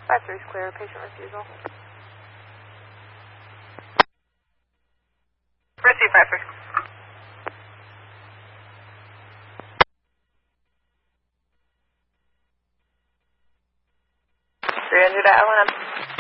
5-3 is clear, patient refusal. Receive 5-3. 300 at LNM.